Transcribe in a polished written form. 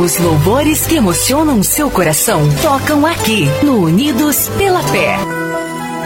Os louvores que emocionam seu coração tocam aqui no Unidos pela Fé.